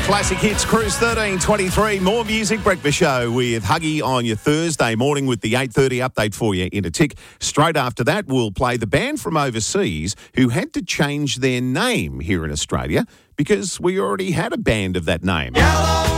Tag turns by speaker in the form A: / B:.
A: Classic Hits Cruise 1323. More music breakfast show with Huggy on your Thursday morning with the 8:30 update for you in a tick. Straight after that, we'll play the band from overseas who had to change their name here in Australia because we already had a band of that name.
B: Yellow